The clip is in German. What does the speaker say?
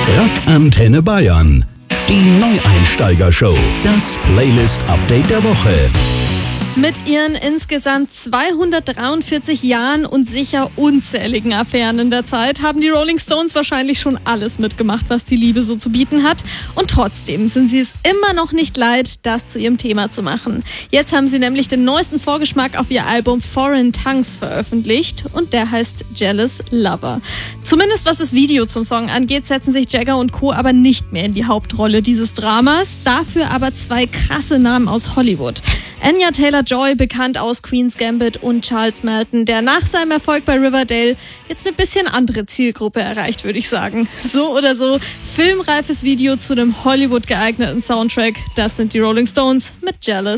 Rock Antenne Bayern. Die Neueinsteiger-Show. Das Playlist-Update der Woche. Mit ihren insgesamt 243 Jahren und sicher unzähligen Affären in der Zeit haben die Rolling Stones wahrscheinlich schon alles mitgemacht, was die Liebe so zu bieten hat. Und trotzdem sind sie es immer noch nicht leid, das zu ihrem Thema zu machen. Jetzt haben sie nämlich den neuesten Vorgeschmack auf ihr Album Foreign Tongues veröffentlicht und der heißt Jealous Lover. Zumindest was das Video zum Song angeht, setzen sich Jagger und Co. aber nicht mehr in die Hauptrolle dieses Dramas. Dafür aber zwei krasse Namen aus Hollywood. Anya Taylor-Joy, bekannt aus Queen's Gambit, und Charles Melton, der nach seinem Erfolg bei Riverdale jetzt eine bisschen andere Zielgruppe erreicht, würde ich sagen. So oder so, filmreifes Video zu einem Hollywood geeigneten Soundtrack. Das sind die Rolling Stones mit Jealous.